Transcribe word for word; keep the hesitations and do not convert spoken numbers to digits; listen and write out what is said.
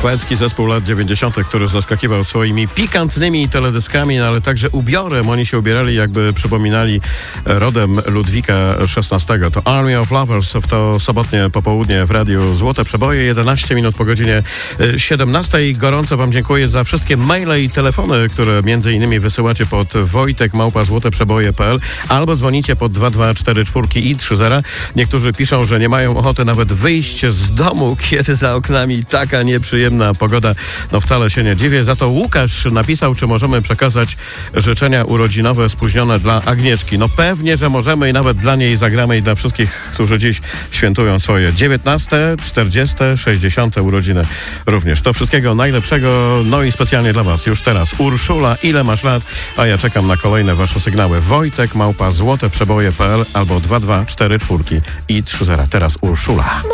Szwedzki zespół lat dziewięćdziesiątych, który zaskakiwał swoimi pikantnymi teledyskami, no ale także ubiorem. Oni się ubierali, jakby przypominali rodem Ludwika szesnastego. To Army of Lovers w to sobotnie popołudnie w Radiu Złote Przeboje, jedenaście minut po godzinie siedemnastej. Gorąco wam dziękuję za wszystkie maile i telefony, które między innymi wysyłacie pod wojtek małpa złoteprzeboje kropka p l albo dzwonicie pod dwa dwa cztery cztery i trzy zero. Niektórzy piszą, że nie mają ochoty nawet wyjść z domu, kiedy za oknami taka nieprzyjemna pogoda. No wcale się nie dziwię. Za to Łukasz napisał, czy możemy przekazać życzenia urodzinowe spóźnione dla Agnieszki. No pewnie, że możemy i nawet dla niej zagramy i dla wszystkich, którzy dziś świętują swoje dziewiętnaste, czterdzieste, sześćdziesiąte urodziny również. To wszystkiego najlepszego, no i specjalnie dla was już teraz Urszula, ile masz lat? A ja czekam na kolejne wasze sygnały. Wojtek małpa złoteprzeboje kropka p l albo dwa dwa cztery cztery i trzy zero. Teraz Urszula.